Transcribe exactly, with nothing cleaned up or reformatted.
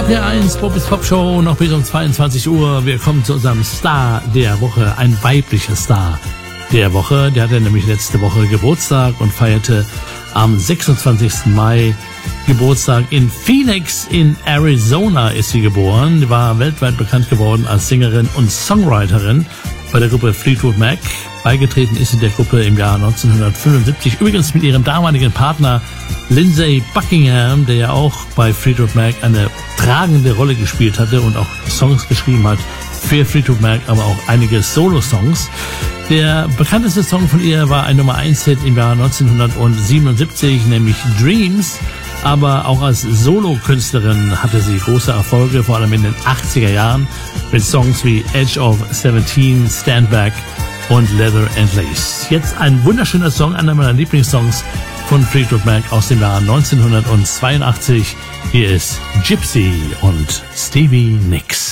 P eins, Bobby's Pop Show, noch bis um zweiundzwanzig Uhr. Wir kommen zu unserem Star der Woche, ein weiblicher Star der Woche. Der hatte nämlich letzte Woche Geburtstag und feierte am sechsundzwanzigsten Mai Geburtstag. In Phoenix in Arizona ist sie geboren. Sie war weltweit bekannt geworden als Sängerin und Songwriterin bei der Gruppe Fleetwood Mac. Beigetreten ist sie der Gruppe im Jahr neunzehnhundertfünfundsiebzig, übrigens mit ihrem damaligen Partner Lindsey Buckingham, der ja auch bei Fleetwood Mac eine tragende Rolle gespielt hatte und auch Songs geschrieben hat für Fleetwood Mac, aber auch einige Solo-Songs. Der bekannteste Song von ihr war ein Nummer eins Hit im Jahr neunzehnhundertsiebenundsiebzig, nämlich Dreams. Aber auch als Solo-Künstlerin hatte sie große Erfolge, vor allem in den achtziger Jahren, mit Songs wie Edge of seventeen, Stand Back und Leather and Lace. Jetzt ein wunderschöner Song, einer meiner Lieblingssongs von Fleetwood Mac aus dem Jahr neunzehnhundertzweiundachtzig. Hier ist Gypsy und Stevie Nicks.